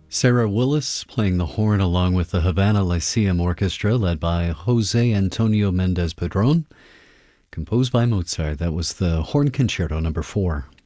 Sarah Willis playing the horn along with the Havana Lyceum Orchestra led by Jose Antonio Mendez Padron, composed by Mozart. That was the Horn Concerto number 4.